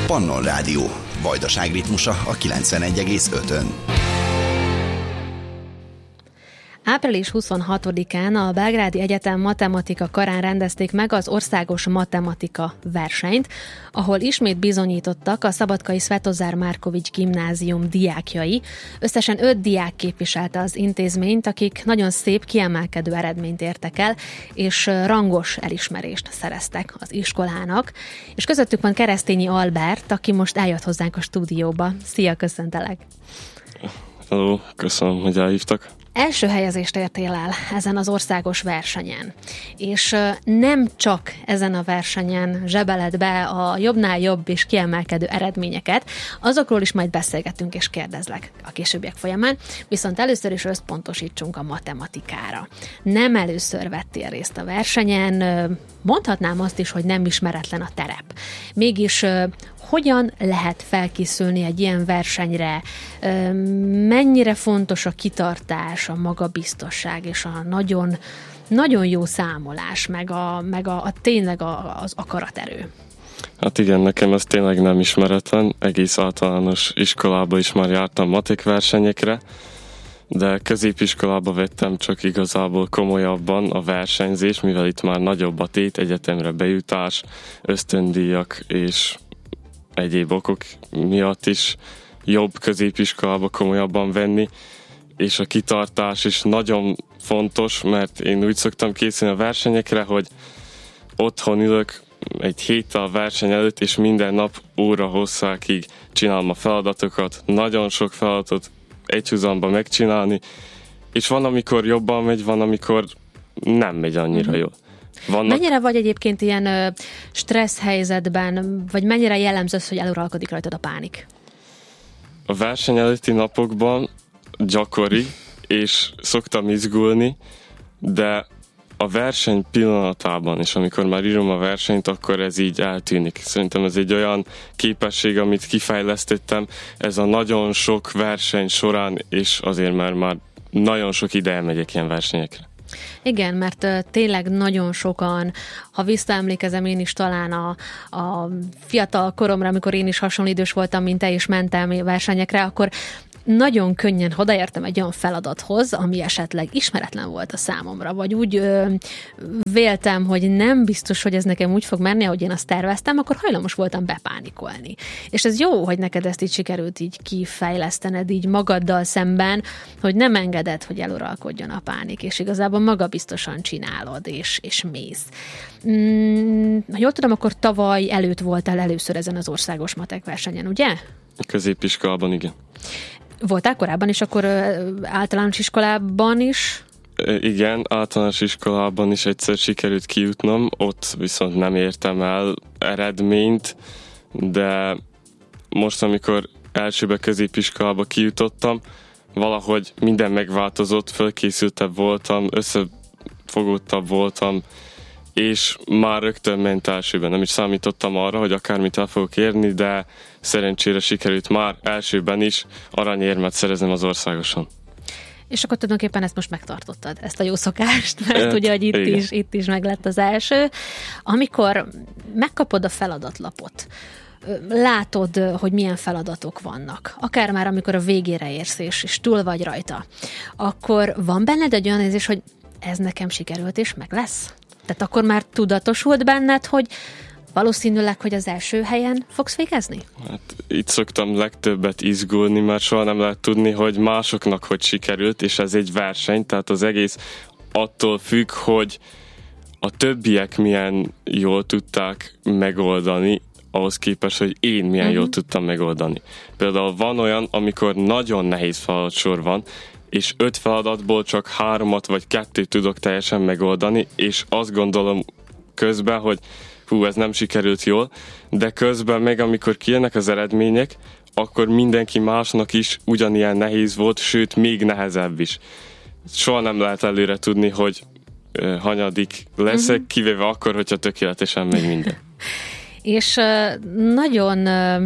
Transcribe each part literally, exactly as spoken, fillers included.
Pannon Rádió. Vajdaság ritmusa a kilencvenegy egész ötön. április huszonhatodikán a Belgrádi Egyetem matematika karán rendezték meg az országos matematika versenyt, ahol ismét bizonyítottak a szabadkai Svetozár Márkovics gimnázium diákjai. Összesen öt diák képviselte az intézményt, akik nagyon szép, kiemelkedő eredményt értek el, és rangos elismerést szereztek az iskolának. És közöttük van Keresztényi Albert, aki most eljött hozzánk a stúdióba. Szia, köszöntelek! Hello, köszönöm, hogy elhívtak. Első helyezést értél el ezen az országos versenyen, és nem csak ezen a versenyen zsebeled be a jobbnál jobb és kiemelkedő eredményeket, azokról is majd beszélgetünk és kérdezlek a későbbiek folyamán, viszont először is összpontosítsunk a matematikára. Nem először vettél részt a versenyen, mondhatnám azt is, hogy nem ismeretlen a terep. Mégis hogyan lehet felkészülni egy ilyen versenyre? Mennyire fontos a kitartás, a magabiztosság és a nagyon, nagyon jó számolás, meg, a, meg a, a tényleg a, az akaraterő? Hát igen, nekem ez tényleg nem ismeretlen. Egész általános iskolába is már jártam matek versenyekre, de középiskolába vettem csak igazából komolyabban a versenyzés, mivel itt már nagyobb a tét, egyetemre bejutás, ösztöndíjak és egyéb okok miatt is jobb középiskolába komolyabban venni, és a kitartás is nagyon fontos, mert én úgy szoktam készülni a versenyekre, hogy otthon ülök egy héttel a verseny előtt, és minden nap óra hosszákig csinálom a feladatokat, nagyon sok feladatot egyhuzamban megcsinálni, és van, amikor jobban megy, van, amikor nem megy annyira uh-huh. jól. Vannak... Mennyire vagy egyébként ilyen ö, stressz helyzetben, vagy mennyire jellemző az, hogy eluralkodik rajtad a pánik? A verseny előtti napokban gyakori, és szoktam izgulni, de a verseny pillanatában, és amikor már írom a versenyt, akkor ez így eltűnik. Szerintem ez egy olyan képesség, amit kifejlesztettem, ez a nagyon sok verseny során, és azért már, már nagyon sok ideje megyek ilyen versenyekre. Igen, mert uh, tényleg nagyon sokan, ha visszaemlékezem én is talán a, a fiatal koromra, amikor én is hasonló idős voltam, mint te, és mentem versenyekre, akkor nagyon könnyen odaértem egy olyan feladathoz, ami esetleg ismeretlen volt a számomra, vagy úgy ö, véltem, hogy nem biztos, hogy ez nekem úgy fog menni, ahogy én azt terveztem, akkor hajlamos voltam bepánikolni. És ez jó, hogy neked ezt így sikerült így kifejlesztened, így magaddal szemben, hogy nem engeded, hogy eluralkodjon a pánik, és igazából magabiztosan csinálod, és, és mész. Mm, ha jól tudom, akkor tavaly előtt voltál először ezen az országos matek versenyen, ugye? Középiskolában, igen. Voltál korábban is, akkor általános iskolában is? Igen, általános iskolában is egyszer sikerült kijutnom, ott viszont nem értem el eredményt, de most, amikor elsőbe középiskolába kijutottam, valahogy minden megváltozott, fölkészültebb voltam, összefogódtabb voltam, és már rögtön ment elsőben. Nem is számítottam arra, hogy akármit el fogok érni, de szerencsére sikerült már elsőben is aranyérmet szereznem az országoson. És akkor tulajdonképpen ezt most megtartottad, ezt a jó szokást, mert hát, ugye, hogy itt is, itt is meg lett az első. Amikor megkapod a feladatlapot, látod, hogy milyen feladatok vannak, akár már amikor a végére érsz, és, és túl vagy rajta, akkor van benned egy olyan érzés, hogy ez nekem sikerült, és meg lesz? Tehát akkor már tudatosult benned, hogy valószínűleg, hogy az első helyen fogsz végezni? Hát itt szoktam legtöbbet izgulni, mert soha nem lehet tudni, hogy másoknak hogy sikerült, és ez egy verseny, tehát az egész attól függ, hogy a többiek milyen jól tudták megoldani, ahhoz képest, hogy én milyen uh-huh. jól tudtam megoldani. Például van olyan, amikor nagyon nehéz feladatsor van, és öt feladatból csak háromat vagy kettőt tudok teljesen megoldani, és azt gondolom közben, hogy hú, ez nem sikerült jól, de közben meg amikor kijönnek az eredmények, akkor mindenki másnak is ugyanilyen nehéz volt, sőt, még nehezebb is. Soha nem lehet előre tudni, hogy uh, hanyadik leszek, uh-huh. kivéve akkor, hogyha tökéletesen megy minden. És uh, nagyon... Uh...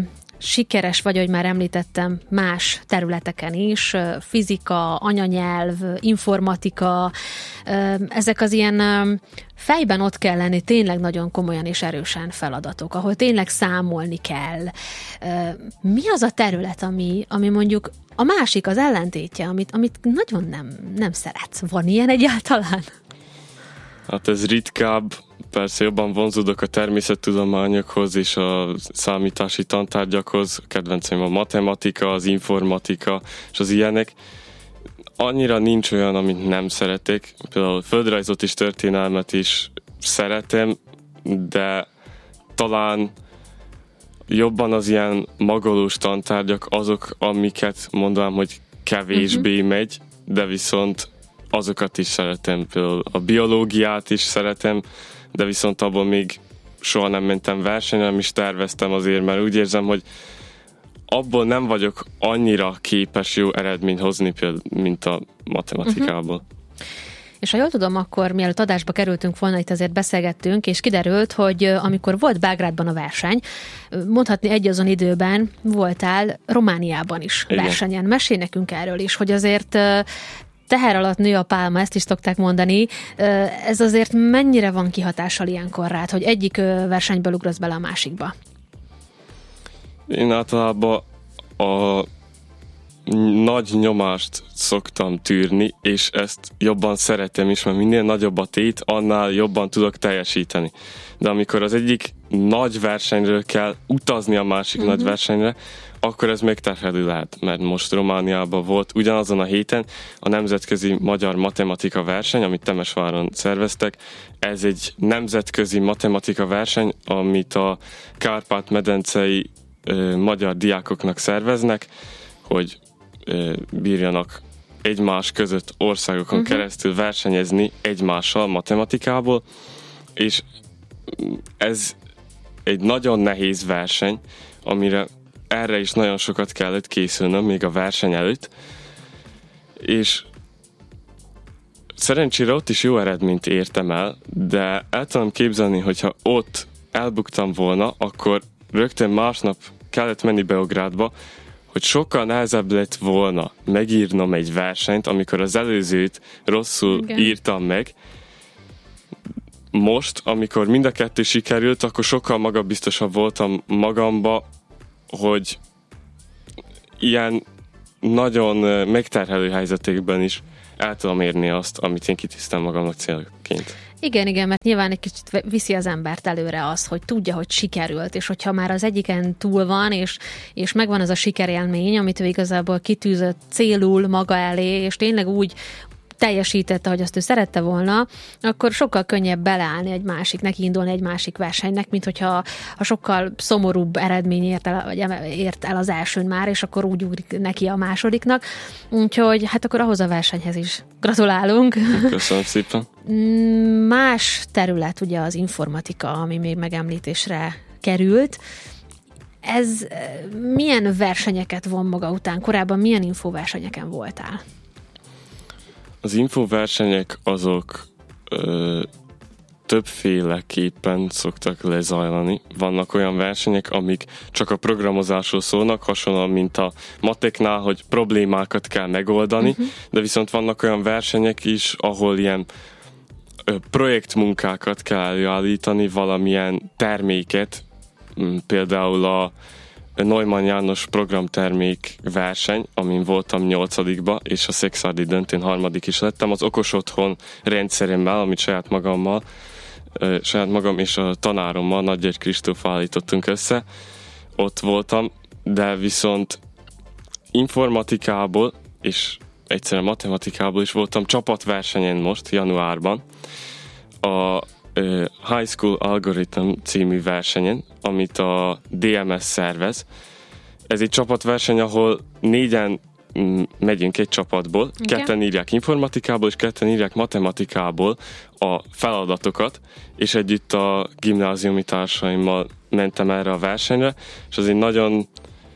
sikeres vagy, hogy már említettem, más területeken is, fizika, anyanyelv, informatika, ezek az ilyen fejben ott kell lenni tényleg nagyon komolyan és erősen feladatok, ahol tényleg számolni kell. Mi az a terület, ami, ami mondjuk a másik, az ellentétje, amit, amit nagyon nem, nem szeretsz? Van ilyen egyáltalán? Hát ez ritkább, persze jobban vonzódok a természettudományokhoz és a számítási tantárgyakhoz, kedvenceim a matematika, az informatika és az ilyenek. Annyira nincs olyan, amit nem szeretek, például földrajzot és történelmet is szeretem, de talán jobban az ilyen magolós tantárgyak azok, amiket mondanám, hogy kevésbé uh-huh. megy, de viszont azokat is szeretem, például a biológiát is szeretem, de viszont abban még soha nem mentem versenyre, nem is terveztem azért, mert úgy érzem, hogy abból nem vagyok annyira képes jó eredményt hozni, például, mint a matematikából. Uh-huh. És ha jól tudom, akkor mielőtt adásba kerültünk volna, itt azért beszélgettünk, és kiderült, hogy amikor volt Belgrádban a verseny, mondhatni egyazon időben voltál Romániában is Igen. versenyen. Mesélj nekünk erről is, hogy azért teher alatt nő a pálma, ezt is szokták mondani. Ez azért mennyire van kihatással ilyenkor rád, hogy egyik versenyből ugrasz bele a másikba? Én általában a nagy nyomást szoktam tűrni, és ezt jobban szeretem is, mert minél nagyobb a tét, annál jobban tudok teljesíteni. De amikor az egyik nagy versenyről kell utazni a másik uh-huh. nagy versenyre, akkor ez megterhelő lehet, mert most Romániában volt ugyanazon a héten a Nemzetközi Magyar Matematika Verseny, amit Temesváron szerveztek. Ez egy nemzetközi matematika verseny, amit a Kárpát-medencei ö, magyar diákoknak szerveznek, hogy ö, bírjanak egymás között országokon uh-huh. keresztül versenyezni egymással matematikából, és ez egy nagyon nehéz verseny, amire erre is nagyon sokat kellett készülnöm, még a verseny előtt, és szerencsére ott is jó eredményt értem el, de el tudom képzelni, hogyha ott elbuktam volna, akkor rögtön másnap kellett menni Beográdba, hogy sokkal nehezebb lett volna megírnom egy versenyt, amikor az előzőt rosszul Igen. írtam meg. Most, amikor mind a kettő sikerült, akkor sokkal magabiztosabb voltam magamba, hogy ilyen nagyon megterhelő helyzetekben is el tudom érni azt, amit én kitűztem magamnak célként. Igen, igen, mert nyilván egy kicsit viszi az embert előre az, hogy tudja, hogy sikerült, és hogyha már az egyiken túl van, és, és megvan az a sikerélmény, amit ő igazából kitűzött célul maga elé, és tényleg úgy teljesítette, hogy azt ő szerette volna, akkor sokkal könnyebb beleállni egy másik, neki indulni egy másik versenynek, mint hogyha ha sokkal szomorúbb eredmény ért el, vagy ért el az elsőn már, és akkor úgy ugrik neki a másodiknak. Úgyhogy hát akkor ahhoz a versenyhez is gratulálunk. Köszönöm szépen. Más terület ugye az informatika, ami még megemlítésre került. Ez milyen versenyeket von maga után? Korábban milyen infoversenyeken voltál? Az infoversenyek azok ö, többféleképpen szoktak lezajlani. Vannak olyan versenyek, amik csak a programozásról szólnak, hasonlóan, mint a mateknál, hogy problémákat kell megoldani, uh-huh. de viszont vannak olyan versenyek is, ahol ilyen ö, projektmunkákat kell előállítani, valamilyen terméket, például a Neumann János programtermék verseny, amin voltam nyolcadikba, és a Szexárdi döntőn harmadik is lettem, az okos otthon rendszeremmel, amit saját magammal, saját magam és a tanárommal, Nagygyörgy Kristóf állítottunk össze, ott voltam, de viszont informatikából, és egyszerűen matematikából is voltam csapatversenyen most, januárban, a High School Algorithm című versenyen, amit a dé em es szervez. Ez egy csapatverseny, ahol négyen megyünk egy csapatból, okay. ketten írják informatikából, és ketten írják matematikából a feladatokat, és együtt a gimnáziumi társaimmal mentem erre a versenyre, és az egy nagyon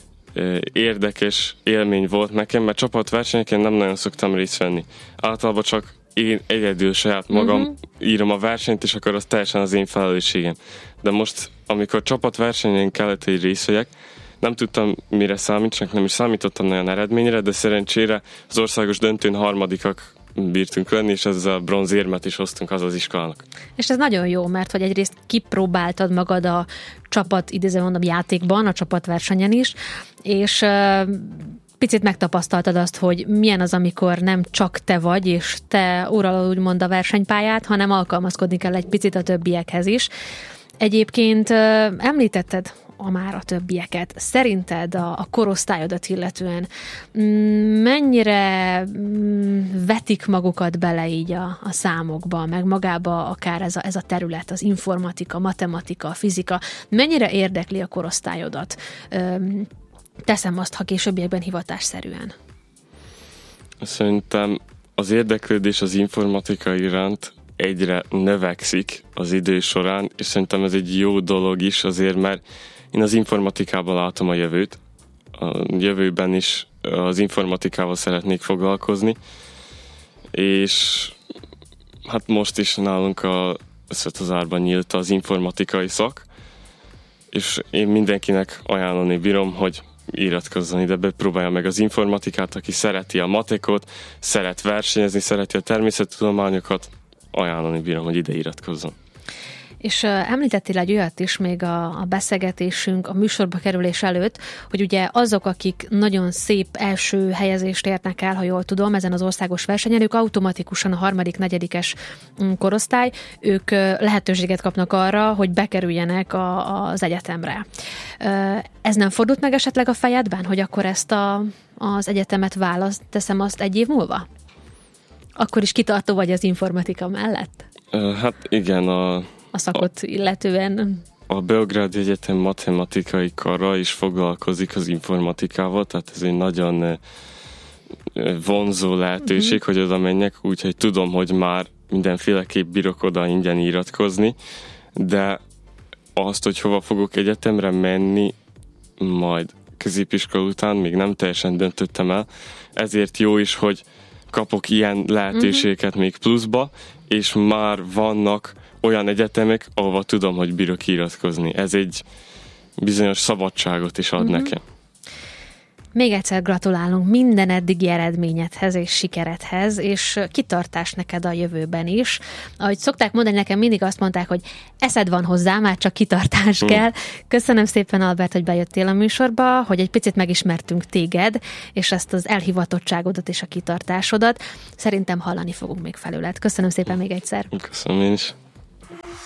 érdekes élmény volt nekem, mert csapatversenyeken nem nagyon szoktam részt venni. Általában csak én egyedül saját magam uh-huh. írom a versenyt, és akkor az teljesen az én felelősségem. De most, amikor csapatversenyen kellett, hogy részt vegyek, nem tudtam, mire számítsanak, nem is számítottam nagyon eredményre, de szerencsére az országos döntőn harmadikak bírtunk lenni, és ezzel a bronzérmet is hoztunk az az iskolának. És ez nagyon jó, mert hogy egyrészt kipróbáltad magad a csapat, idézően mondom, játékban, a csapatversenyen is, és uh, picit megtapasztaltad azt, hogy milyen az, amikor nem csak te vagy, és te uralod úgymond a versenypályát, hanem alkalmazkodni kell egy picit a többiekhez is. Egyébként uh, említetted a már a többieket. Szerinted a, a korosztályodat illetően mennyire vetik magukat bele így a, a számokba, meg magába akár ez a, ez a terület, az informatika, matematika, fizika, mennyire érdekli a korosztályodat? Teszem azt, ha későbbiekben hivatásszerűen. Szerintem az érdeklődés az informatika iránt egyre növekszik az idő során, és szerintem ez egy jó dolog is azért, mert én az informatikában látom a jövőt. A jövőben is az informatikával szeretnék foglalkozni, és hát most is nálunk a Svetozárban nyílt az informatikai szak, és én mindenkinek ajánlani bírom, hogy iratkozzon ide, bepróbálja meg az informatikát, aki szereti a matekot, szeret versenyezni, szereti a természettudományokat, ajánlani bírom, hogy ide iratkozzon. És uh, említettél egy olyat is még a, a beszélgetésünk, a műsorba kerülés előtt, hogy ugye azok, akik nagyon szép első helyezést érnek el, ha jól tudom, ezen az országos versenyen, ők automatikusan a harmadik, negyedikes korosztály, ők uh, lehetőséget kapnak arra, hogy bekerüljenek a, az egyetemre. Uh, ez nem fordult meg esetleg a fejedben, hogy akkor ezt a, az egyetemet választ, teszem azt egy év múlva? Akkor is kitartó vagy az informatika mellett? Uh, hát igen, a a szakot illetően. A Beográdi Egyetem matematikai kara is foglalkozik az informatikával, tehát ez egy nagyon vonzó lehetőség, uh-huh. hogy oda menjek, úgyhogy tudom, hogy már mindenféleképp bírok oda ingyen iratkozni, de azt, hogy hova fogok egyetemre menni, majd középiskola után még nem teljesen döntöttem el, ezért jó is, hogy kapok ilyen lehetőséget uh-huh. még pluszba, és már vannak olyan egyetemek, ahova tudom, hogy bírok iratkozni. Ez egy bizonyos szabadságot is ad uh-huh. nekem. Még egyszer gratulálunk minden eddigi eredményedhez és sikeredhez, és kitartás neked a jövőben is. Ahogy szokták mondani, nekem mindig azt mondták, hogy eszed van hozzá, már csak kitartás hmm. kell. Köszönöm szépen, Albert, hogy bejöttél a műsorba, hogy egy picit megismertünk téged, és ezt az elhivatottságodat és a kitartásodat. Szerintem hallani fogunk még felőled. Köszönöm szépen még egyszer. Köszönöm én is.